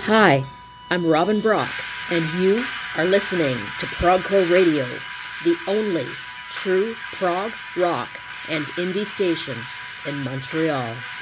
Hi, I'm Robin Brock, and you are listening to Progcore Radio, the only true prog rock and indie station in Montreal.